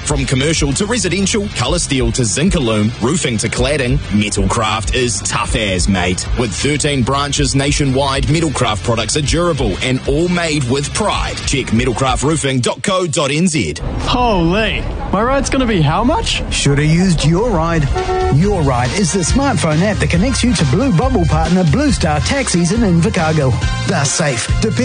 From commercial to residential, colour steel to Zinc-Alume, roofing to cladding, Metalcraft is tough as, mate. With 13 branches nationwide, Metalcraft products are durable and all made with pride. Check metalcraftroofing.co.nz. Holy, my ride's going to be how much? Should have used Your Ride. Your Ride is the smartphone app that connects you to Blue Bubble partner Blue Star Taxis in Invercargill. They're safe, dependable,